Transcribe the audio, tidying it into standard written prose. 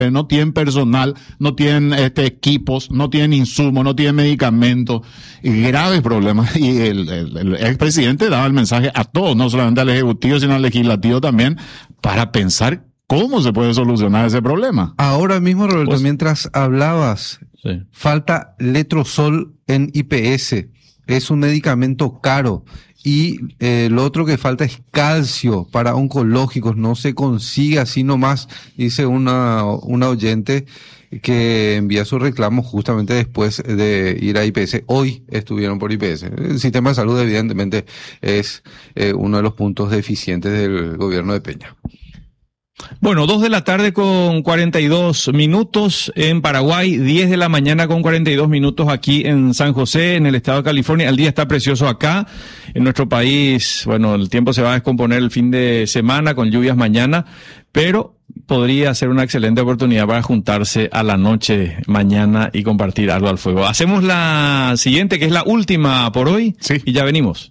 no tienen personal, no tienen equipos, no tienen insumos, no tienen medicamentos, y graves problemas. Y el expresidente daba el mensaje a todos, no solamente al Ejecutivo, sino al Legislativo también, para pensar cómo se puede solucionar ese problema. Ahora mismo, Roberto, mientras hablabas, sí, falta letrozol en IPS. Es un medicamento caro. Y lo otro que falta es calcio para oncológicos. No se consigue así nomás, dice una oyente que envía su reclamo justamente después de ir a IPS. Hoy estuvieron por IPS. El sistema de salud evidentemente es uno de los puntos deficientes del gobierno de Peña. Bueno, 2 de la tarde con 42 minutos en Paraguay, 10 de la mañana con 42 minutos aquí en San José, en el estado de California. El día está precioso acá. En nuestro país, bueno, el tiempo se va a descomponer el fin de semana con lluvias mañana, pero podría ser una excelente oportunidad para juntarse a la noche mañana y compartir algo al fuego. Hacemos la siguiente, que es la última por hoy, sí, y ya venimos.